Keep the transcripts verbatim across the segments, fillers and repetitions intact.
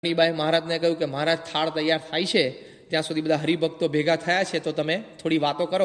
કરણીબાઈ મહારાજને કહ્યું કે મહારાજ થાળ તૈયાર થાય છે ત્યાં સુધી બધા હરિભક્તો ભેગા થયા છે, તો તમે થોડી વાતો કરો,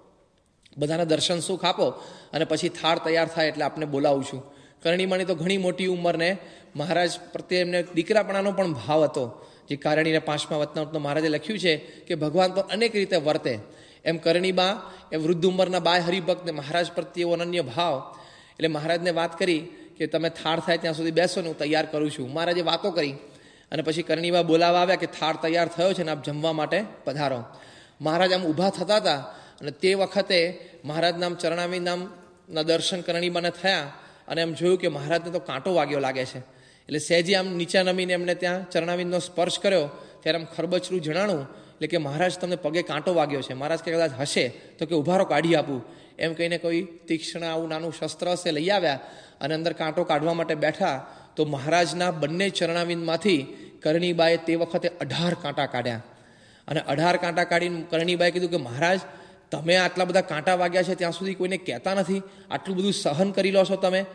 બધાને દર્શન સુખ આપો અને પછી થાળ તૈયાર થાય એટલે આપને બોલાવું છું. કરણીબાની તો ઘણી મોટી ઉંમરને મહારાજ પ્રત્યે એમને દીકરાપણાનો પણ ભાવ હતો. જે કારણીને પાંચમા વતનામૃતમાં મહારાજે લખ્યું છે કે ભગવાન તો અનેક રીતે વર્તે, એમ કરણીબા એ વૃદ્ધ ઉંમરના બાય હરિભક્તને મહારાજ પ્રત્યે એવો અનન્ય ભાવ. એટલે મહારાજને વાત કરી કે તમે થાળ થાય ત્યાં સુધી બેસો ને હું તૈયાર કરું છું. મહારાજે વાતો કરી અને પછી કરણીબા બોલાવા આવ્યા કે થાળ તૈયાર થયો છે ને આપ જમવા માટે પધારો. મહારાજ આમ ઊભા થતા હતા અને તે વખતે મહારાજ નામ ચરણાવી નામના દર્શન કરણીબાને થયા અને એમ જોયું કે મહારાજને તો કાંટો વાગ્યો લાગે છે. એટલે સહેજી આમ નીચા નમીને એમને ત્યાં ચરણાવિંદનો સ્પર્શ કર્યો ત્યારે આમ ખરબચરું જણાણું એટલે કે મહારાજ તમને પગે કાંટો વાગ્યો છે. મહારાજ કે કદાચ હશે તો કે ઉભારો કાઢી આપું એમ કહીને કોઈ તીક્ષ્ણ આવું નાનું શસ્ત્ર હશે લઈ આવ્યા અને અંદર કાંટો કાઢવા માટે બેઠા તો મહારાજના બંને ચરણાવિંદમાંથી કરણીબાએ તે વખતે અઢાર કાંટા કાઢ્યા અને અઢાર કાંટા કાઢીને કરણીબાએ કીધું કે મહારાજ તમે આટલા બધા કાંટા વાગ્યા છે ત્યાં સુધી કોઈને કહેતા નથી, આટલું બધું સહન કરી લો છો તમે.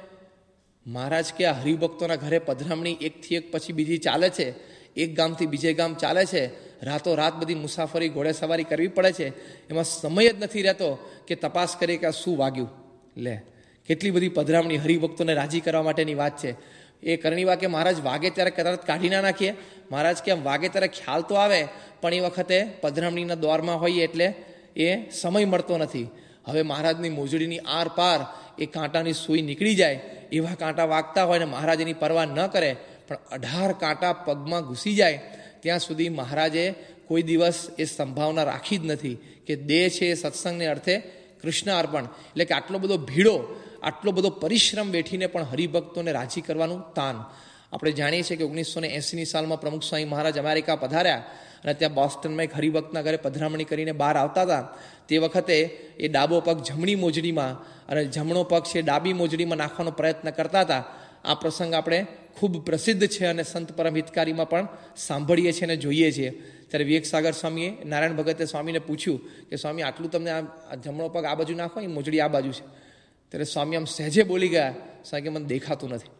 મહારાજ કે આ હરિભક્તોના ઘરે પધરામણી એકથી એક પછી બીજી ચાલે છે, એક ગામથી બીજે ગામ ચાલે છે, રાતો રાત બધી મુસાફરી ઘોડે સવારી કરવી પડે છે, એમાં સમય જ નથી રહેતો કે તપાસ કરીએ કે આ શું વાગ્યું. લે કેટલી બધી પધરામણી હરિભક્તોને રાજી કરવા માટેની વાત છે. એ કરણીબા કે મહારાજ વાગે ત્યારે તરત કાઢી ના નાખીએ. મહારાજ કે આમ વાગે ત્યારે ખ્યાલ તો આવે પણ એ વખતે પધરામણીના દ્વારમાં હોઈએ એટલે એ સમય મળતો નથી. હવે મહારાજની મોજડીની આર પાર એ કાંટાની સૂઈ નીકળી જાય એવા કાંટા વાગતા હોય ને મહારાજ એની પરવા ન કરે, પણ અઢાર કાંટા પગમાં ઘૂસી જાય ત્યાં સુધી મહારાજે કોઈ દિવસ એ સંભાવના રાખી જ નથી કે દેહ છે એ સત્સંગને અર્થે કૃષ્ણ અર્પણ. એટલે કે આટલો બધો ભીડો, આટલો બધો પરિશ્રમ બેઠીને પણ હરિભક્તોને રાજી કરવાનું તાન. આપણે જાણીએ છીએ કે ઓગણીસો ને એંસીની સાલમાં પ્રમુખ સ્વામી મહારાજ અમેરિકા પધાર્યા અને ત્યાં બોસ્ટનમાં એક હરિભક્તના ઘરે પધરામણી કરીને બહાર આવતા હતા. તે વખતે એ ડાબો પગ જમણી મોજડીમાં અને જમણો પગ છે ડાબી મોજડીમાં નાખવાનો પ્રયત્ન કરતા હતા. આ પ્રસંગ આપણે ખૂબ પ્રસિદ્ધ છે અને સંત પરમ હિતકારીમાં પણ સાંભળીએ છીએ અને જોઈએ છીએ. ત્યારે વિવેક સાગર સ્વામીએ નારાયણ ભગતે સ્વામીને પૂછ્યું કે સ્વામી આટલું તમને આ જમણો પગ આ બાજુ નાખો, એ મોજડી આ બાજુ છે. ત્યારે સ્વામી આમ સહેજે બોલી ગયા, સ્વામી કે મને દેખાતું નથી.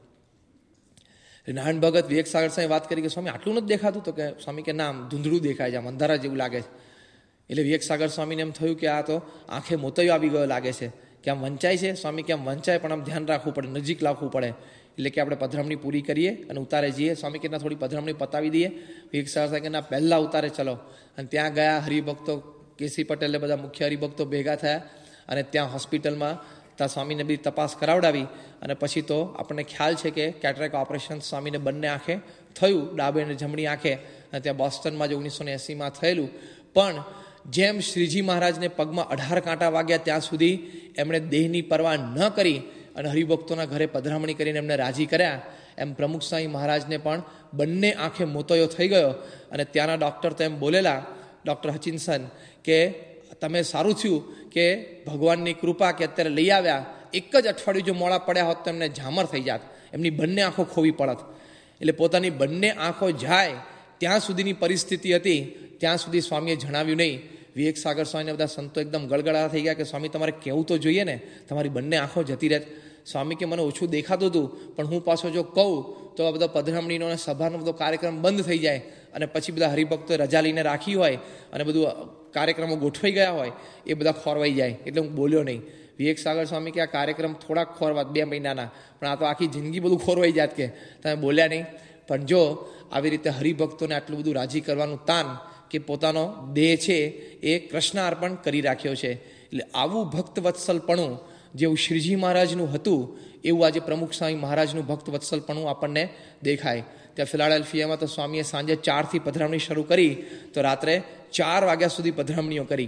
નારાયણ ભગત વિવેક સાગર સ્વામી વાત કરી કે સ્વામી આટલું નથી દેખાતું? તો કે સ્વામી કે ના આમ ધૂંધળું દેખાય છે, આમ અંધારા જેવું લાગે છે. એટલે વિવેક સાગર સ્વામીને એમ થયું કે આ તો આંખે મોતૈયો આવી ગયો લાગે છે, કે આમ વંચાય છે. સ્વામી કે આમ વંચાય પણ આમ ધ્યાન રાખવું પડે, નજીક લાવવું પડે. એટલે કે આપણે પધરામણી પૂરી કરીએ અને ઉતારે જઈએ. સ્વામી કે ના થોડી પધરામણી પતાવી દઈએ. વિવેક સાગર સ્વામી કે ના પહેલાં ઉતારે ચલો. અને ત્યાં ગયા હરિભક્તો, કેસી પટેલે બધા મુખ્ય હરિભક્તો ભેગા થયા અને ત્યાં હોસ્પિટલમાં ત્યાં સ્વામીને બધી તપાસ કરાવડાવી અને પછી તો આપણને ખ્યાલ છે કે કેટરેક્ટ ઓપરેશન સ્વામીને બંને આંખે થયું, ડાબે અને જમણી આંખે. અને ત્યાં બોસ્ટનમાં જ ઓગણીસો ને એંસીમાં થયેલું. પણ જેમ શ્રીજી મહારાજને પગમાં અઢાર કાંટા વાગ્યા ત્યાં સુધી એમણે દેહની પરવા ન કરી અને હરિભક્તોના ઘરે પધરામણી કરીને એમને રાજી કર્યા, એમ પ્રમુખ સ્વામી મહારાજને પણ બંને આંખે મોતૈયો થઈ ગયો. અને ત્યાંના ડૉક્ટર તો એમ બોલેલા, ડૉક્ટર હચિન્સન, કે તમે સારું થયું કે ભગવાનની કૃપા કે અત્યારે લઈ આવ્યા, એક જ અઠવાડિયું જો મોડા પડ્યા હોત તો એમને ઝામર થઈ જાત, એમની બંને આંખો ખોવી પડત. એટલે પોતાની બંને આંખો જાય ત્યાં સુધીની પરિસ્થિતિ હતી, ત્યાં સુધી સ્વામીએ જણાવ્યું નહીં. વિવેક સાગર સ્વામીને બધા સંતો એકદમ ગળગળા થઈ ગયા કે સ્વામી તમારે કહેવું તો જોઈએ ને, તમારી બંને આંખો જતી રહે. સ્વામી કે મને ઓછું દેખાતું હતું પણ હું પાછો જો કહું તો આ બધા પધરામણીનો અને સભાનો બધો કાર્યક્રમ બંધ થઈ જાય અને પછી બધા હરિભક્તોએ રજા લઈને રાખી હોય અને બધું કાર્યક્રમો ગોઠવાઈ ગયા હોય એ બધા ખોરવાઈ જાય. એટલે હું બોલ્યો નહીં. વિવેક સાગર સ્વામી કે આ કાર્યક્રમ થોડાક ખોરવાત બે મહિનાના, પણ આ તો આખી જિંદગી બધું ખોરવાઈ જાત કે તમે બોલ્યા નહીં. પણ જો આવી રીતે હરિભક્તોને આટલું બધું રાજી કરવાનું તાન કે પોતાનો દેહ છે એ કૃષ્ણ અર્પણ કરી રાખ્યો છે. એટલે આવું ભક્ત વત્સલપણું જેવું શ્રીજી મહારાજનું હતું એવું આજે પ્રમુખ સ્વામી મહારાજનું ભક્ત વત્સલપણું આપણને દેખાય. ત્યાં ફિલાડેલ્ફિયામાં તો સ્વામીએ સાંજે ચારથી પધરામણી શરૂ કરી તો રાત્રે ચાર વાગ્યા સુધી પધરામણીઓ કરી.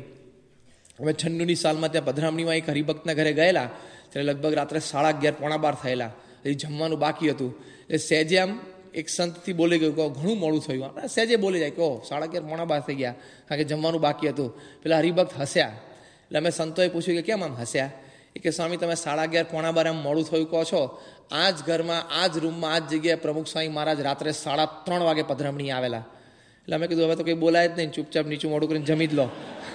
હવે છન્નુની સાલમાં ત્યાં પધરામણીમાં એક હરિભક્તના ઘરે ગયેલા ત્યારે લગભગ રાત્રે સાડા અગિયાર પોણા બાર થયેલા. એ જમવાનું બાકી હતું. એટલે સહેજે આમ એક સંતથી બોલી ગયું કહો ઘણું મોડું થયું. સહેજે બોલી જાય કહો સાડા અગિયાર પોણા બાર થઈ ગયા કારણ કે જમવાનું બાકી હતું. પેલા હરિભક્ત હસ્યા. એટલે અમે સંતોએ પૂછ્યું કે કેમ આમ હસ્યા? એ કે સ્વામી તમે સાડા અગિયાર પોણા બાર એમ મોડું થયું કહો છો, આ જ ઘરમાં આ જ રૂમમાં આ જ જગ્યાએ પ્રમુખ સ્વામી મહારાજ રાત્રે સાડા ત્રણ વાગે પધરામણી આવેલા. એટલે અમે કીધું હવે તો કંઈ બોલાય જ નહીં, ચૂપચાપ નીચું મોડું કરીને જમી જ લો.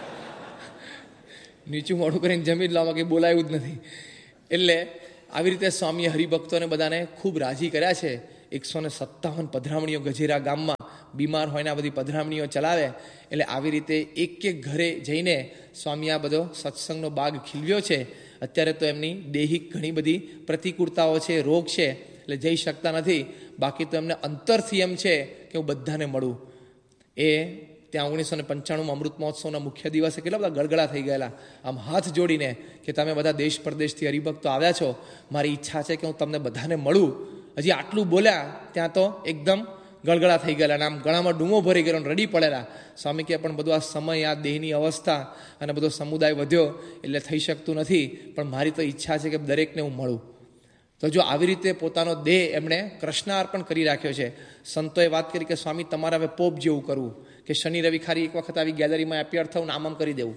નીચું મોડું કરીને જમી જ લો, આમાં કંઈ બોલાયું જ નથી. એટલે આવી રીતે સ્વામીએ હરિભક્તોને બધાને ખૂબ રાજી કર્યા છે. એકસો ને સત્તાવન પધરામણીઓ ગજેરા ગામમાં બીમાર હોય ને આ બધી પધરામણીઓ ચલાવે. એટલે આવી રીતે એક એક ઘરે જઈને સ્વામી આ બધો સત્સંગનો બાગ ખીલવ્યો છે. અત્યારે તો એમની દેહિક ઘણી બધી પ્રતિકૂળતાઓ છે, રોગ છે, એટલે જઈ શકતા નથી. બાકી તો એમને અંતરથી એમ છે કે હું બધાને મળું. એ ત્યાં ઓગણીસો ને પંચાણુંમાં અમૃત મહોત્સવના મુખ્ય દિવસે કેટલા બધા ગળગળા થઈ ગયેલા, આમ હાથ જોડીને કે તમે બધા દેશ પરદેશથી હરિભક્તો આવ્યા છો, મારી ઈચ્છા છે કે હું તમને બધાને મળું. હજી આટલું બોલ્યા ત્યાં તો એકદમ ગળગળા થઈ ગયેલા અને આમ ગળામાં ડૂમો ભરી ગયેલો, રડી પડેલા. સ્વામી કે પણ બધું આ સમય, આ દેહની અવસ્થા અને બધો સમુદાય વધ્યો એટલે થઈ શકતું નથી, પણ મારી તો ઈચ્છા છે કે દરેકને હું મળું. તો જો આવી રીતે પોતાનો દેહ એમણે કૃષ્ણ અર્પણ કરી રાખ્યો છે. સંતોએ વાત કરી કે સ્વામી તમારે હવે પોપ જેવું કરવું, કે શનિ રવિ ખાલી એક વખત આવી ગેલેરીમાં એપિયર થવું ને આમ આમ કરી દેવું.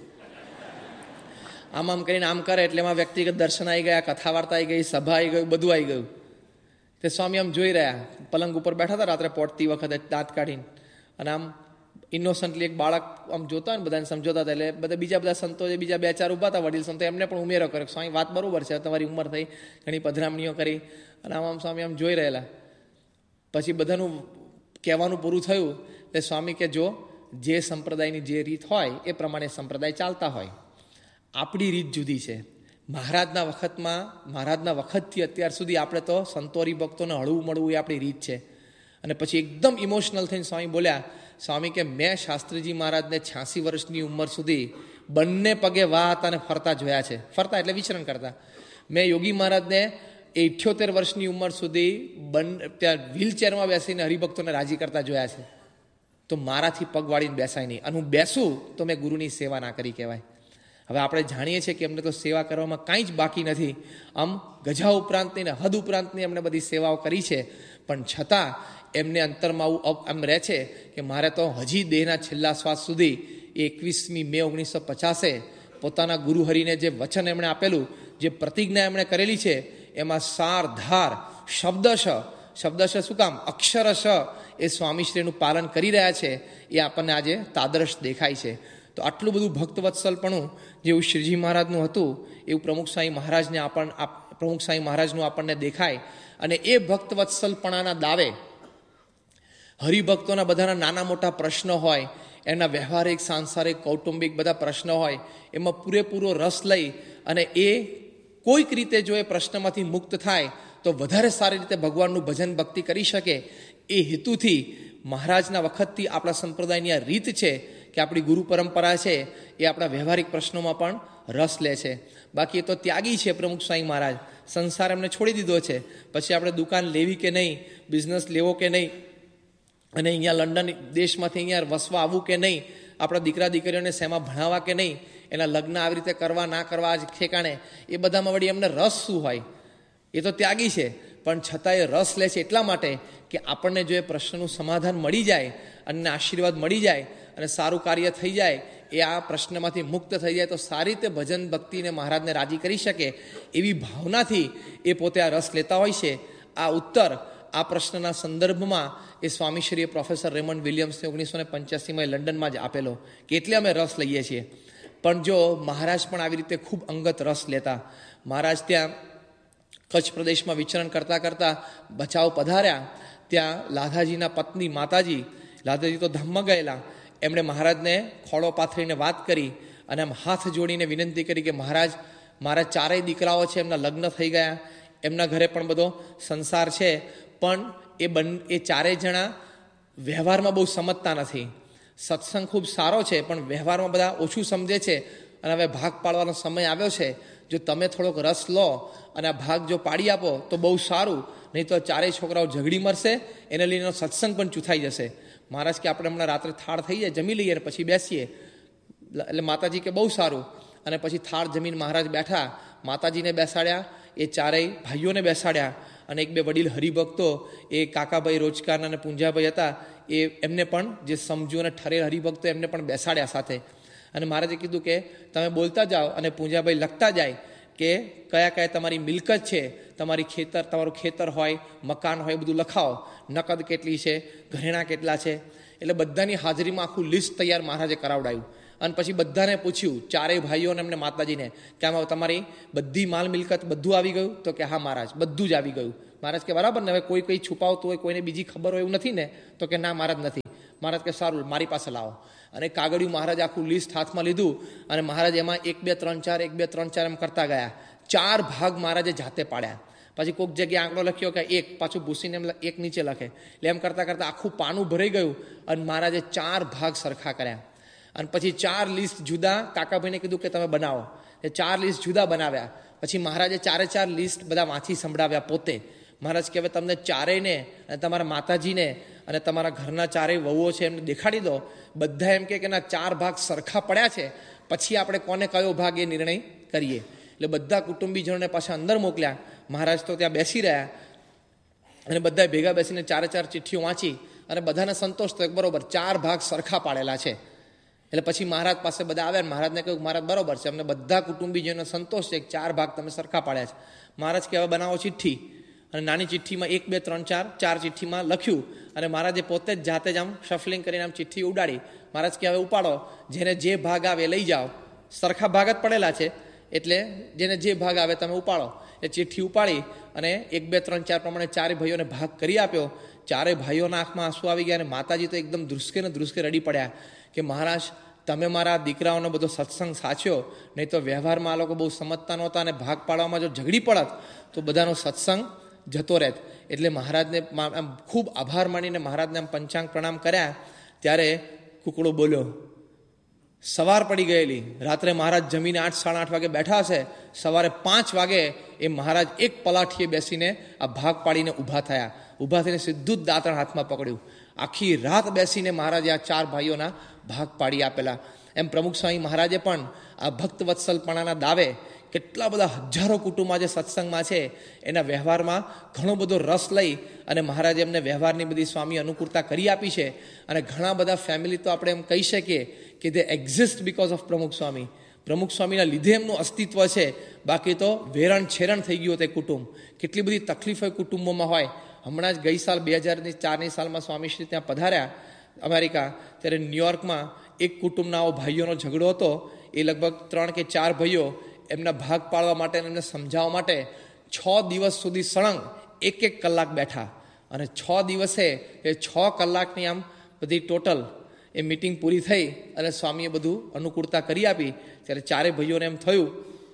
આમ આમ કરીને આમ કરે એટલે એમાં વ્યક્તિગત દર્શન આવી ગયા, કથા વાર્તા આવી ગઈ, સભા આવી ગયું, બધું આવી ગયું. તે સ્વામી આમ જોઈ રહ્યા, પલંગ ઉપર બેઠા હતા રાત્રે પોટતી વખતે દાંત કાઢીને, અને આમ ઇનોસન્ટલી એક બાળક આમ જોતા ને બધાને સમજોતા હતા. એટલે બધા બીજા બધા સંતો જે બીજા બે ચાર ઉભા હતા વડીલ સંતો, એમને પણ ઉમેરો કર્યો, સ્વામી વાત બરોબર છે, તમારી ઉંમર થઈ, ઘણી પધરામણીઓ કરી, અને આમ આમ સ્વામી આમ જોઈ રહેલા. પછી બધાનું કહેવાનું પૂરું થયું એટલે સ્વામી કે જો જે સંપ્રદાયની જે રીત હોય એ પ્રમાણે સંપ્રદાય ચાલતા હોય. આપણી રીત જુદી છે. મહારાજના વખતમાં, મહારાજના વખતથી અત્યાર સુધી આપણે તો સંતોરી ભક્તોને હળવું મળવું એ આપણી રીત છે. અને પછી એકદમ ઇમોશનલ થઈને સ્વામી બોલ્યા, સ્વામી કે મેં શાસ્ત્રીજી મહારાજને છ્યાસી વર્ષની ઉંમર સુધી બંને પગે વાહતા અને ફરતા જોયા છે. ફરતા એટલે વિચરણ કરતા. મેં યોગી મહારાજને એ ઇઠ્યોતેર વર્ષની ઉંમર સુધી બંને ત્યાં વ્હીલચેરમાં બેસીને હરિભક્તોને રાજી કરતા જોયા છે. તો મારાથી પગ વાળીને બેસાય નહીં, અને હું બેસું તો મેં ગુરુની સેવા ના કરી કહેવાય. હવે આપણે જાણીએ છીએ કે એમને તો સેવા કરવામાં કાંઈ જ બાકી નથી. આમ ગજા ઉપરાંતની ને હદ ઉપરાંતની એમને બધી સેવાઓ કરી છે, પણ છતાં એમને અંતરમાં આવું એમ રહે છે કે મારે તો હજી દેહના છેલ્લા શ્વાસ સુધી એકવીસમી મે ઓગણીસો પચાસે પોતાના ગુરુહરિને જે વચન એમણે આપેલું, જે પ્રતિજ્ઞા એમણે કરેલી છે, એમાં સાર ધાર શબ્દશ, શબ્દશ શું કામ, અક્ષરશ એ સ્વામીશ્રીનું પાલન કરી રહ્યા છે. એ આપણને આજે તાદર્શ દેખાય છે. તો આટલું બધું ભક્તવત્સલપણું જેવું શ્રીજી મહારાજનું હતું એવું પ્રમુખ સ્વામી મહારાજને આપણ પ્રમુખ સ્વામી મહારાજનું આપણને દેખાય. અને એ ભક્તવત્સલપણાના દાવે હરિભક્તોના બધાના નાના મોટા પ્રશ્નો હોય, એના વ્યવહારિક, સાંસારિક, કૌટુંબિક બધા પ્રશ્નો હોય, એમાં પૂરેપૂરો રસ લઈ અને એ કોઈક રીતે જો એ પ્રશ્નમાંથી મુક્ત થાય તો વધારે સારી રીતે ભગવાનનું ભજન ભક્તિ કરી શકે, એ હેતુથી મહારાજના વખતથી આપણા સંપ્રદાયની આ રીત છે કે આપણી ગુરુ પરંપરા છે એ આપણા વ્યવહારિક પ્રશ્નોમાં પણ રસ લે છે. બાકી એ તો ત્યાગી છે પ્રમુખ સ્વામી મહારાજ, સંસાર એમને છોડી દીધો છે. પછી આપણે દુકાન લેવી કે નહીં, બિઝનેસ લેવો કે નહીં, અને અહીંયા લંડન દેશમાંથી અહીંયા વસવા આવવું કે નહીં, આપણા દીકરા દીકરીઓને શેમાં ભણાવવા કે નહીં, એના લગ્ન આવી રીતે કરવા ના કરવા જ ઠેકાણે, એ બધામાં વળી એમને રસ શું હોય. એ તો ત્યાગી છે, પણ છતાં એ રસ લે છે એટલા માટે કે આપણને જો એ પ્રશ્નનું સમાધાન મળી જાય અને આશીર્વાદ મળી જાય અને સારું કાર્ય થઈ જાય, એ આ પ્રશ્નમાંથી મુક્ત થઈ જાય તો સારી રીતે ભજન ભક્તિને મહારાજને રાજી કરી શકે, એવી ભાવનાથી એ પોતે આ રસ લેતા હોય છે. આ ઉત્તર આ પ્રશ્નના સંદર્ભમાં એ સ્વામીશ્રીએ પ્રોફેસર રેમન્ડ વિલિયમ્સને ઓગણીસો ને પંચ્યાસીમાં લંડનમાં જ આપેલો કે એટલે અમે રસ લઈએ છીએ. પણ જો મહારાજ પણ આવી રીતે ખૂબ અંગત રસ લેતા. મહારાજ ત્યાં કચ્છ પ્રદેશમાં વિચરણ કરતાં કરતાં બચાવ પધાર્યા. ત્યાં લાધાજીના પત્ની માતાજી, લાધાજી તો ધામમાં ગયેલા, એમણે મહારાજને ખોળો પાથરીને વાત કરી અને આમ હાથ જોડીને વિનંતી કરી કે મહારાજ, મારા ચારેય દીકરાઓ છે, એમના લગ્ન થઈ ગયા, એમના ઘરે પણ બધો સંસાર છે, પણ એ બન એ ચારેય જણા વ્યવહારમાં બહુ સમજતા નથી. સત્સંગ ખૂબ સારો છે પણ વ્યવહારમાં બધા ઓછું સમજે છે, અને હવે ભાગ પાડવાનો સમય આવ્યો છે. જો તમે થોડોક રસ લો અને આ ભાગ જો પાડી આપો તો બહુ સારું, નહીં તો ચારેય છોકરાઓ ઝઘડી મરશે, એને લઈને સત્સંગ પણ ચૂથાઈ જશે. મહારાજ કે આપણે હમણાં રાત્રે થાળ થઈ જાય, જમી લઈએ અને પછી બેસીએ. એટલે માતાજી કે બહુ સારું. અને પછી થાળ જમીન મહારાજ બેઠા, માતાજીને બેસાડ્યા, એ ચારેય ભાઈઓને બેસાડ્યા, અને એક બે વડીલ હરિભક્તો, એ કાકાભાઈ રોજકારના અને પૂંજાભાઈ હતા, એ એમને પણ જે સમજુ અને ઠરેલ હરિભક્તો એમને પણ બેસાડ્યા સાથે. અને મહારાજે કીધું કે તમે બોલતા જાઓ અને પૂંજાભાઈ લખતા જાય કે કયા કયા તમારી મિલકત છે, તમારી ખેતર, તમારું ખેતર હોય, મકાન હોય, બધું લખાવો, નકદ કેટલી છે, ઘરેણા કેટલા છે. એટલે બધાની હાજરીમાં આખું લિસ્ટ તૈયાર મહારાજે કરાવડાવ્યું. અને પછી બધાને પૂછ્યું, ચારેય ભાઈઓને એમને માતાજીને, કે આમાં તમારી બધી માલ મિલકત બધું આવી ગયું? તો કે હા મહારાજ, બધું જ આવી ગયું. મહારાજ કે બરાબર ને, હવે કોઈ કોઈ છુપાવતું હોય, કોઈને બીજી ખબર હોય એવું નથી ને? તો કે ના મહારાજ નથી. મહારાજ કે સારું, મારી પાસે લાવો. અને કાગળિયું મહારાજ આખું લિસ્ટ હાથમાં લીધું અને મહારાજ એમાં એક બે ત્રણ ચાર એક બે ત્રણ ચાર એમ કરતા ગયા. ચાર ભાગ મહારાજે જાતે પાડ્યા. પછી કોઈક જગ્યાએ આંકડો લખ્યો કે એક, પાછું ભૂસીને એમ એક નીચે લખે, એટલે એમ કરતાં કરતાં આખું પાનું ભરાઈ ગયું અને મહારાજે ચાર ભાગ સરખા કર્યા. અને પછી ચાર લિસ્ટ જુદા કાકાભાઈને કીધું કે તમે બનાવો. એ ચાર લિસ્ટ જુદા બનાવ્યા. પછી મહારાજે ચારે ચાર લિસ્ટ બધા વાંચી સંભળાવ્યા પોતે. મહારાજ કે હવે તમને ચારેયને અને તમારા માતાજીને અને તમારા ઘરના ચારેય વહુઓ છે એમને દેખાડી દો. બધા એમ કે ના ચાર ભાગ સરખા પડ્યા છે, પછી આપણે કોને કયો ભાગ એ નિર્ણય કરીએ. એટલે બધા કુટુંબીજનોને પાછા અંદર મોકલ્યા. મહારાજ તો ત્યાં બેસી રહ્યા અને બધા ભેગા બેસીને ચારે ચાર ચિઠ્ઠીઓ વાંચી અને બધાને સંતોષ થયો, બરોબર ચાર ભાગ સરખા પાડેલા છે. એટલે પછી મહારાજ પાસે બધા આવ્યા. મહારાજને કહ્યું, મહારાજ બરોબર છે, અમને બધા કુટુંબીજનોને સંતોષ છે, ચાર ભાગ તમે સરખા પાડ્યા છે. મહારાજ કે હવે બનાવો ચિઠ્ઠી. અને નાની ચિઠ્ઠીમાં એક બે ત્રણ ચાર ચાર ચિઠ્ઠીમાં લખ્યું અને મહારાજે પોતે જ જાતે જ આમ શફલિંગ કરીને આમ ચિઠ્ઠી ઉડાડી. મહારાજ કે હવે ઉપાડો, જેને જે ભાગ આવે લઈ જાઓ. સરખા ભાગ જ પડેલા છે એટલે જેને જે ભાગ આવે તમે ઉપાડો. એ ચિઠ્ઠી ઉપાડી અને એક બે ત્રણ ચાર પ્રમાણે ચારે ભાઈઓને ભાગ કરી આપ્યો. ચારે ભાઈઓના આંખમાં આંસુ આવી ગયા અને માતાજી તો એકદમ ધ્રુસકે ને ધ્રુસકે રડી પડ્યા કે મહારાજ તમે મારા દીકરાઓનો બધો સત્સંગ સાચ્યો, નહીં તો વ્યવહારમાં આ લોકો બહુ સમજતા નહોતા અને ભાગ પાડવામાં જો ઝઘડી પડત તો બધાનો સત્સંગ જતો રહેત. એટલે મહારાજને આમ ખૂબ આભાર માનીને મહારાજને આમ પંચાંગ પ્રણામ કર્યા. ત્યારે કુકડો બોલ્યો, સવાર પડી ગયેલી, રાત્રે મહારાજ જમીને આઠ સાડા આઠ વાગે બેઠા હશે, સવારે પાંચ વાગે એ મહારાજ એક પલાઠીએ બેસીને આ ભાગ પાડીને ઊભા થયા. ઊભા થઈને સીધું જ દાંતણ હાથમાં પકડ્યું. આખી રાત બેસીને મહારાજે આ ચાર ભાઈઓના ભાગ પાડી આપેલા. એમ પ્રમુખ સ્વામી મહારાજે પણ આ ભક્ત વત્સલપણાના દાવે કેટલા બધા હજારો કુટુંબ આજે સત્સંગમાં છે એના વ્યવહારમાં ઘણો બધો રસ લઈ અને મહારાજે એમને વ્યવહારની બધી સ્વામી અનુકૂળતા કરી આપી છે. અને ઘણા બધા ફેમિલી તો આપણે એમ કહી શકીએ કે દે એક્ઝિસ્ટ બિકોઝ ઓફ પ્રમુખ સ્વામી. પ્રમુખ સ્વામીના લીધે એમનું અસ્તિત્વ છે, બાકી તો વેરણ છેરણ થઈ ગયું તે કુટુંબ. કેટલી બધી તકલીફો કુટુંબોમાં હોય. હમણાં જ ગઈ સાલ બે હજારની ચારની સાલમાં સ્વામીશ્રી ત્યાં પધાર્યા અમેરિકા, ત્યારે ન્યુયોર્કમાં એક કુટુંબના આવો ભાઈઓનો ઝઘડો હતો. એ લગભગ ત્રણ કે ચાર ભાઈઓ એમના ભાગ પાડવા માટે એમને સમજાવવા માટે છ દિવસ સુધી સળંગ એક એક કલાક બેઠા. અને છ દિવસે એ છ કલાકની આમ બધી ટોટલ એ મિટિંગ પૂરી થઈ અને સ્વામીએ બધું અનુકૂળતા કરી આપી. ત્યારે ચારે ભાઈઓને એમ થયું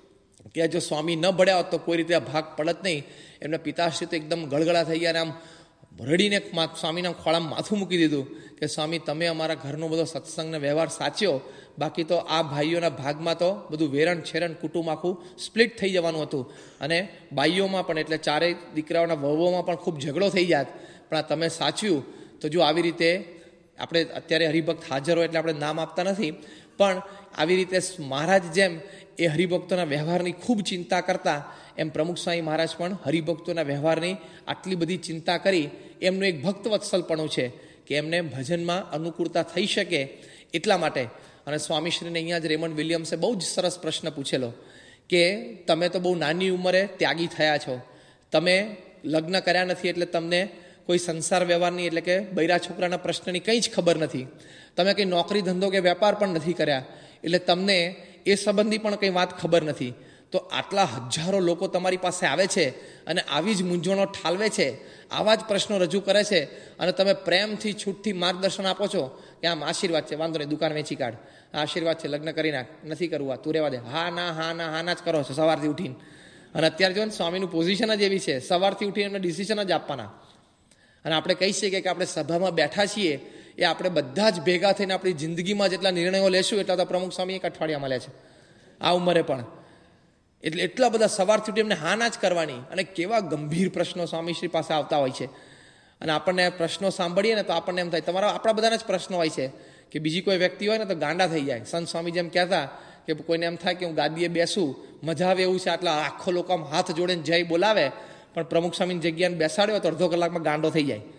કે જો સ્વામી ન ભળ્યા હોત તો કોઈ રીતે આ ભાગ પડત નહીં. એમના પિતાશ્રી તો એકદમ ગળગળા થઈ ગયા અને આમ રડીને સ્વામીના ખોળામાં માથું મૂકી દીધું કે સ્વામી તમે અમારા ઘરનો બધો સત્સંગનો વ્યવહાર સાચ્યો, બાકી તો આ ભાઈઓના ભાગમાં તો બધું વેરણ છેરણ કુટુંબ આખું સ્પ્લિટ થઈ જવાનું હતું. અને બાઈઓમાં પણ એટલે ચારેય દીકરાઓના વહુઓમાં પણ ખૂબ ઝઘડો થઈ જાત. પણ આ તમે સાચ્યું તો જો આવી રીતે આપણે અત્યારે હરિભક્ત હાજર હોય એટલે આપણે નામ આપતા નથી, પણ આવી રીતે મહારાજ જેમ એ હરિભક્તોના વ્યવહારની ખૂબ ચિંતા કરતા, એમ પ્રમુખ સ્વામી મહારાજ પણ હરિભક્તોના વ્યવહારની આટલી બધી ચિંતા કરી. એમનું એક ભક્ત વત્સલપણું છે કે એમને ભજનમાં અનુકૂળતા થઈ શકે એટલા માટે. અને સ્વામીશ્રીને અહીંયા જ રેમન્ડ વિલિયમ્સે બહુ જ સરસ પ્રશ્ન પૂછેલો કે તમે તો બહુ નાની ઉંમરે ત્યાગી થયા છો, તમે લગ્ન કર્યા નથી એટલે તમને કોઈ સંસાર વ્યવહારની એટલે કે બૈરા છોકરાના પ્રશ્નની કંઈ જ ખબર નથી, તમે કંઈ નોકરી ધંધો કે વેપાર પણ નથી કર્યા એટલે તમને એ સંબંધી પણ કંઈ વાત ખબર નથી. તો આટલા હજારો લોકો તમારી પાસે આવે છે અને આવી જ મૂંઝવણો ઠાલવે છે, આવા જ પ્રશ્નો રજૂ કરે છે અને તમે પ્રેમથી છૂટથી માર્ગદર્શન આપો છો કે આમ આશીર્વાદ છે, વાંધો નહીં, દુકાન વેચી કાઢ, આ આશીર્વાદ છે, લગ્ન કરી નાખ, નથી કરવું, આ તું રહેવા દે, હા ના હા ના હા ના જ કરો છો સવારથી ઉઠીને. અને અત્યારે જો ને સ્વામીનું પોઝિશન જ એવી છે, સવારથી ઉઠીને એમને ડિસિઝન જ આપવાના. અને આપણે કહી શકીએ કે આપણે સભામાં બેઠા છીએ એ આપણે બધા જ ભેગા થઈને આપણી જિંદગીમાં જેટલા નિર્ણયો લેશું એટલા તો પ્રમુખ સ્વામી એક અઠવાડિયામાં લે છે આ ઉંમરે પણ. એટલે એટલા બધા સવારથી ઉઠી એમને હા ના જ કરવાની. અને કેવા ગંભીર પ્રશ્નો સ્વામીશ્રી પાસે આવતા હોય છે. અને આપણને પ્રશ્નો સાંભળીએ ને તો આપણને એમ થાય તમારા આપણા બધાના જ પ્રશ્નો હોય છે કે બીજી કોઈ વ્યક્તિ હોય ને તો ગાંડા થઈ જાય. સંત સ્વામી જેમ કહેતા કે કોઈને એમ થાય કે હું ગાદીએ બેસું, મજા આવે એવું છે, આટલા આખો લોકો આમ હાથ જોડેને જય બોલાવે, પણ પ્રમુખ સ્વામીની જગ્યાને બેસાડ્યો તો અડધો કલાકમાં ગાંડો થઈ જાય,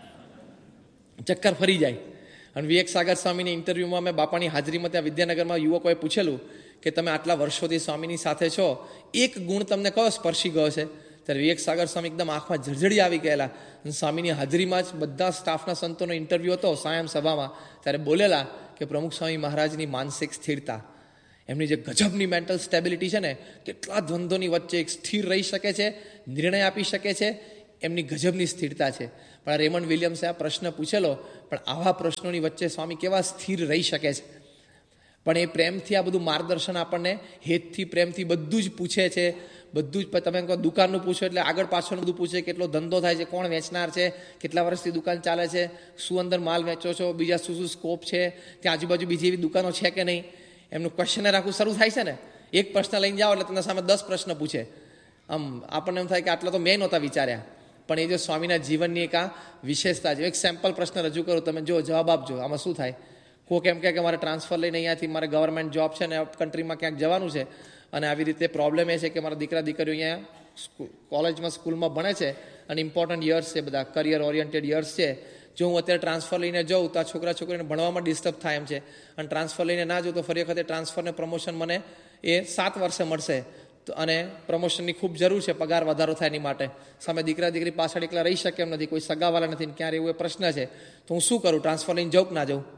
ચક્કર ફરી જાય. અને વિવેક સાગર સ્વામીની ઇન્ટરવ્યૂમાં મેં બાપાની હાજરીમાં ત્યાં વિદ્યાનગરમાં યુવકોએ પૂછેલું કે તમે આટલા વર્ષોથી સ્વામીની સાથે છો, એક ગુણ તમને કયો સ્પર્શી ગયો છે? ત્યારે વિવેક સાગર સ્વામી એકદમ આંખમાં ઝળઝળી આવી ગયેલા. સ્વામીની હાજરીમાં જ બધા સ્ટાફના સંતોનો ઇન્ટરવ્યૂ હતો સાયમ સભામાં, ત્યારે બોલેલા કે પ્રમુખ સ્વામી મહારાજની માનસિક સ્થિરતા, એમની જે ગજબની મેન્ટલ સ્ટેબિલિટી છે ને, કેટલા દ્વંદ્વોની વચ્ચે એક સ્થિર રહી શકે છે, નિર્ણય આપી શકે છે, એમની ગજબની સ્થિરતા છે. પણ આ રેમન્ડ વિલિયમ્સે આ પ્રશ્ન પૂછેલો, પણ આવા પ્રશ્નોની વચ્ચે સ્વામી કેવા સ્થિર રહી શકે છે. પણ એ પ્રેમથી આ બધું માર્ગદર્શન આપણને હેતથી પ્રેમથી બધું જ પૂછે છે. બધું જ તમે કહો દુકાનનું પૂછો એટલે આગળ પાછળ બધું પૂછે, કેટલો ધંધો થાય છે, કોણ વેચનાર છે, કેટલા વર્ષથી દુકાન ચાલે છે, શું અંદર માલ વેચો છો, બીજા શું શું સ્કોપ છે, ત્યાં આજુબાજુ બીજી એવી દુકાનો છે કે નહીં, એમનું ક્વેશ્ચનર આખું શરૂ થાય છે ને. એક પ્રશ્ન લઈને જાઓ એટલે તમને સામે દસ પ્રશ્ન પૂછે. આમ આપણને એમ થાય કે આટલા તો મેં નહોતા વિચાર્યા. પણ એ જો સ્વામીના જીવનની એક આ વિશેષતા છે. એક સેમ્પલ પ્રશ્ન રજૂ કરું, તમે જો જવાબ આપજો. આમાં શું થાય? કોઈક એમ કહે કે મારે ટ્રાન્સફર લઈને અહીંયાથી મારે ગવર્મેન્ટ જોબ છે ને કન્ટ્રીમાં ક્યાંક જવાનું છે, અને આવી રીતે પ્રોબ્લેમ એ છે કે મારા દીકરા દીકરીઓ અહીંયા કોલેજમાં સ્કૂલમાં ભણે છે અને ઇમ્પોર્ટન્ટ યર્સ છે, બધા કરિયર ઓરિએન્ટેડ યર્સ છે. જો હું અત્યારે ટ્રાન્સફર લઈને જાઉં તો આ છોકરા છોકરીને ભણવામાં ડિસ્ટર્બ થાય એમ છે, અને ટ્રાન્સફર લઈને ના જાઉં તો ફરી વખતે ટ્રાન્સફરને પ્રમોશન મને એ સાત વર્ષે મળશે, તો અને પ્રમોશનની ખૂબ જરૂર છે, પગાર વધારો થાય એની માટે. સામે દીકરા દીકરી પાછળ એકલા રહી શકે એમ નથી, કોઈ સગાવાલા નથી, ક્યાં એવું એ પ્રશ્ન છે. તો હું શું કરું? ટ્રાન્સફર લઈને જાઉં કે ના જાઉં?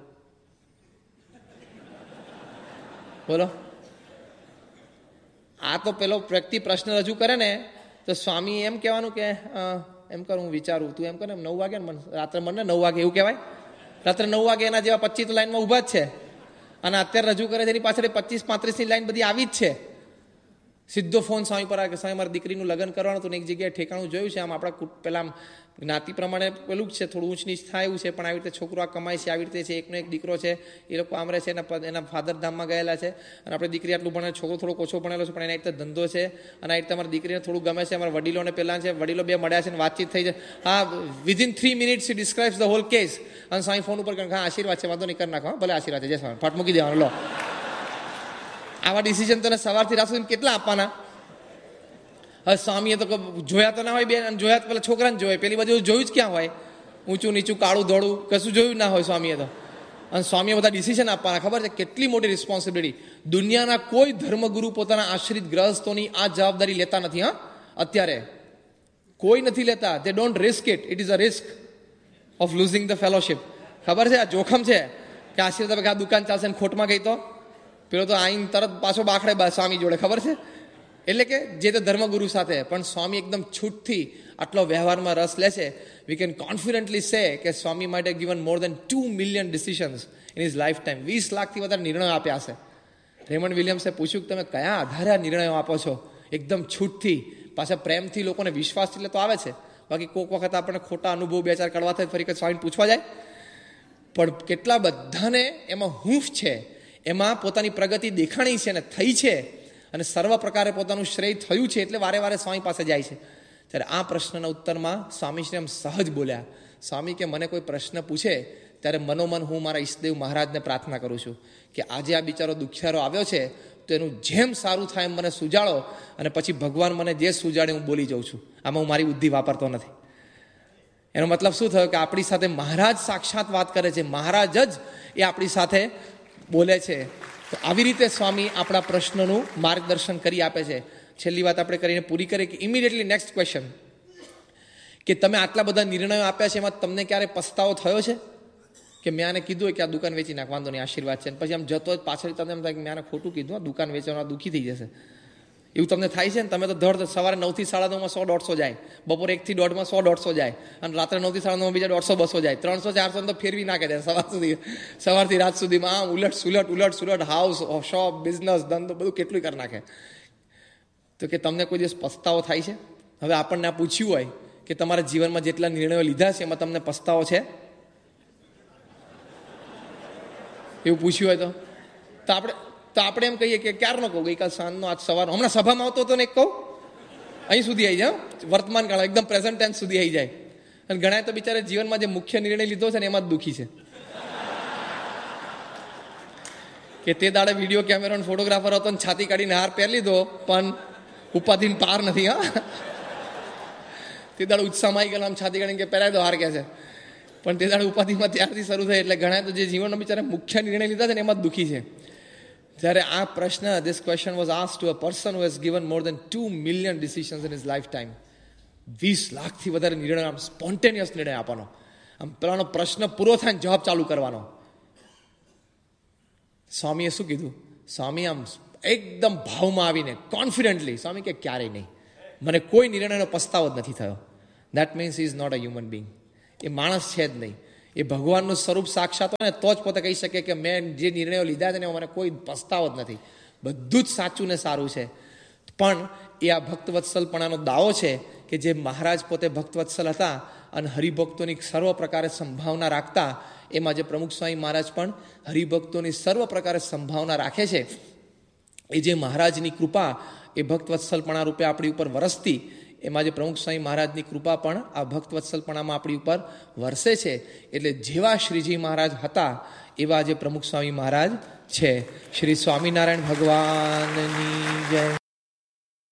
બોલો. આ તો પેલો વ્યક્તિ પ્રશ્ન રજૂ કરે ને તો સ્વામી એમ કહેવાનું કે એમ કર, હું વિચારું, તું એમ કરે નવ વાગે ને મને રાત્રે મને નવ વાગે એવું કહેવાય? રાત્રે નવ વાગે એના જેવા પચીસ તો લાઈનમાં ઊભા જ છે, અને અત્યારે રજૂ કરે છે એની પાછળ પચીસ પાંત્રીસની લાઈન બધી આવી જ છે. સીધો ફોન સ્વામી પર આવે કે સ્વામી મારા દીકરીનું લગ્ન કરવાનું હતું ને એક જગ્યાએ ઠેકાણું જોયું છે, આમ આપણા પેલા જ્ઞાતિ પ્રમાણે પેલું જ છે, થોડું ઊંચ નીચ થાય એવું છે, પણ આવી રીતે છોકરો આ કમાય છે, આવી રીતે છે, એકનો એક દીકરો છે, એ લોકો આમ રહે છે, એના એના ફાધર ધામમાં ગયેલા છે, અને આપણે દીકરી આટલું ભણે, છોકરો થોડો ઓછો ભણેલો છે, પણ એના રીતે ધંધો છે, અને આ રીતે અમારી દીકરીને થોડું ગમે છે, અમારા વડીલોને પહેલાં છે, વડીલો બે મળ્યા છે, વાતચીત થઈ છે. હા, within three minutes he describes the hall case. અને સ્વામી ફોન ઉપર હા આશીર્વાદ છે, વાંધો નહીં કરી નાખો, ભલે આશીર્વાદ છે, જય સ્વામી, ફાટ મૂકી દેવાનો. લો, આવા ડિસિઝન તને સવારથી રાત સુધી કેટલા આપવાના? હવે સ્વામીએ તો જોયા તો ના હોય બેન, જોયા તો પેલા છોકરાને જોયે, પેલી બાજુ જોયું જ ક્યાં હોય? ઊંચું નીચું કાળું ધોળું કશું જોયું ના હોય સ્વામીએ તો. અને સ્વામીએ બધા ડિસિઝન આપવાના. ખબર છે કેટલી મોટી રિસ્પોન્સિબિલિટી? દુનિયાના કોઈ ધર્મગુરુ પોતાના આશ્રિત ગ્રહસ્થોની આ જવાબદારી લેતા નથી. હા, અત્યારે કોઈ નથી લેતા. દે don't risk it. It is a risk of losing the fellowship. ખબર છે, આ જોખમ છે કે આશીર્વાદ આ દુકાન ચાલશે ને ખોટમાં ગઈ તો પેલો તો આઈને તરત પાછો બાખડે સ્વામી જોડે. ખબર છે? એટલે કે જે તે ધર્મગુરુ સાથે. પણ સ્વામી એકદમ છૂટથી આટલો વ્યવહારમાં રસ લે છે. વી કેન કોન્ફિડન્ટલી સે કે સ્વામી માટે given more then two million decisions in his life time. વીસ લાખથી વધારે નિર્ણયો આપ્યા છે. રેમન્ડ વિલિયમ્સે પૂછ્યું કે તમે કયા આધારે આ નિર્ણયો આપો છો? એકદમ છૂટથી, પાછા પ્રેમથી, લોકોને વિશ્વાસ એટલે તો આવે છે. બાકી કોઈક વખત આપણને ખોટા અનુભવ બે ચાર કડવા થાય ફરી વખત સ્વામીને પૂછવા જાય. પણ કેટલા બધાને એમાં હૂંફ છે, એમાં પોતાની પ્રગતિ દેખાણી છે અને થઈ છે, અને સર્વ પ્રકારે પોતાનું શ્રેય થયું છે, એટલે વારે વારે સ્વામી પાસે જાય છે. ત્યારે આ પ્રશ્નના ઉત્તરમાં સ્વામીશ્રી એમ સહજ બોલ્યા. સ્વામી કે મને કોઈ પ્રશ્ન પૂછે ત્યારે મનોમન હું મારા ઈષ્ટદેવ મહારાજને પ્રાર્થના કરું છું કે આજે આ બિચારો દુખિયારો આવ્યો છે તો એનું જેમ સારું થાય એમ મને સુજાડો, અને પછી ભગવાન મને જે સુજાડે હું બોલી જાઉં છું. આમાં હું મારી બુદ્ધિ વાપરતો નથી. એનો મતલબ શું થયો? કે આપણી સાથે મહારાજ સાક્ષાત વાત કરે છે, મહારાજ જ એ આપણી સાથે બોલે છે. તો આવી રીતે સ્વામી આપણા પ્રશ્નોનું માર્ગદર્શન કરી આપે છે. છેલ્લી વાત આપણે કરીને પૂરી કરીએ કે ઇમિડિયેટલી નેક્સ્ટ ક્વેશ્ચન, કે તમે આટલા બધા નિર્ણયો આપ્યા છે, એમાં તમને ક્યારે પસ્તાવો થયો છે કે મેં આને કીધું કે આ દુકાન વેચી નાખ, વાંધો નહીં આશીર્વાદ છે, પછી આમ જતો જ પાછળ તમને એમ થાય કે મેં આને ખોટું કીધું, આ દુકાન વેચવામાં દુઃખી થઈ જશે, એવું તમને થાય છે ને? તમે તો ધડ સવારે નવથી સાડા નવમાં સો દોઢસો જાય, બપોરે એકથી દોઢમાં સો દોઢસો જાય, અને રાત્રે નવથી સાડા નવમાં બીજા દોઢસો બસો જાય, ત્રણસો ચારસો તો ફેરવી નાખે છે સવાર સુધી, સવારથી રાત સુધીમાં આમ ઉલટ સુલટ ઉલટ સુલટ, હાઉસ શોપ બિઝનેસ ધંધો બધું કેટલું કરી નાખે. તો કે તમને કોઈ દિવસ પસ્તાવો થાય છે? હવે આપણને આ પૂછ્યું હોય કે તમારા જીવનમાં જેટલા નિર્ણયો લીધા છે એમાં તમને પસ્તાવો છે, એવું પૂછ્યું હોય તો તો આપણે તો આપણે એમ કહીએ કે ક્યારનો કહું, ગઈકાલ સાંજનો, આજ સવારનો, હમણાં સભામાં આવતો હતો ને એક કહું, અહીં સુધી આવી જાય, વર્તમાન કાળ એકદમ પ્રેઝન્ટ ટેન્સ સુધી આવી જાય. અને ઘણા તો બિચારા જીવનમાં જે મુખ્ય નિર્ણય લીધો છે ને એમાં જ દુઃખી છે કે તે દાડે વિડીયો કેમેરો ફોટોગ્રાફર હતો ને છાતી કાઢીને હાર પહેરી લીધો, પણ ઉપાધિને પાર નથી. હા, તે દાડે ઉત્સાહમાં આવી ગયેલા, આમ છાતી કાઢીને કે પહેરાય દો હાર કે છે, પણ તે દાડે ઉપાધિમાં ત્યારથી શરૂ થાય. એટલે ઘણા તો જે જીવનનો બિચારા મુખ્ય નિર્ણય લીધા છે ને એમાં જ દુઃખી છે. જ્યારે આ પ્રશ્ન, this question was asked to a person who has given more then two million decisions in his life time. વીસ લાખથી વધારે નિર્ણય, આમ સ્પોન્ટેનિયસ નિર્ણય આપવાનો, આમ પેલાનો પ્રશ્ન પૂરો થાય ને જવાબ ચાલુ કરવાનો. સ્વામીએ શું કીધું? સ્વામી આમ એકદમ ભાવમાં આવીને કોન્ફિડન્ટલી સ્વામી કે ક્યારેય નહીં, મને કોઈ નિર્ણયનો પસ્તાવો જ નથી થયો. That means is not a human being. એ માણસ છે જ નહીં, એ ભગવાનનું સ્વરૂપ સાક્ષાત હોય ને તો જ પોતે કહી શકે કે મેં જે નિર્ણયો લીધા છે ને મને કોઈ પસ્તાવો જ નથી, બધું જ સાચું ને સારું છે. પણ એ આ ભક્તવત્સલપણાનો દાવો છે કે જે મહારાજ પોતે ભક્તવત્સલ હતા અને હરિભક્તોની સર્વ પ્રકારે સંભાવના રાખતા, એમાં જે પ્રમુખ સ્વામી મહારાજ પણ હરિભક્તોની સર્વ પ્રકારે સંભાવના રાખે છે. એ જે મહારાજની કૃપા એ ભક્તવત્સલપણા રૂપે આપણી ઉપર વરસતી, એમાં જે પ્રમુખ સ્વામી મહારાજની કૃપા પણ આ ભક્તવત્સલપણામાં આપણી ઉપર વરસે છે. એટલે જેવા શ્રીજી મહારાજ હતા એવા જે પ્રમુખ સ્વામી મહારાજ છે. શ્રી સ્વામિનારાયણ ભગવાનની જય.